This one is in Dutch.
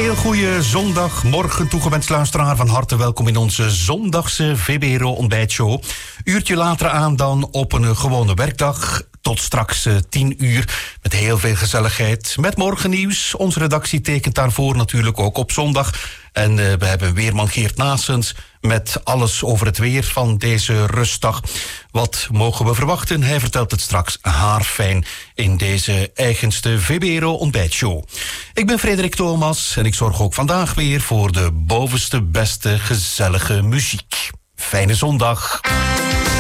heel goede zondagmorgen toegewenst luisteraar. Van harte welkom in onze zondagse VBRO ontbijtshow. Uurtje later aan dan op een gewone werkdag. Tot straks 10 uur met heel veel gezelligheid. Met morgennieuws. Onze redactie tekent daarvoor natuurlijk ook op zondag. En we hebben weerman Geert Naessens met alles over het weer van deze rustdag. Wat mogen we verwachten? Hij vertelt het straks haarfijn in deze eigenste VBRO ontbijtshow. Ik ben Frederik Thomas en ik zorg ook vandaag weer voor de bovenste beste gezellige muziek. Fijne zondag.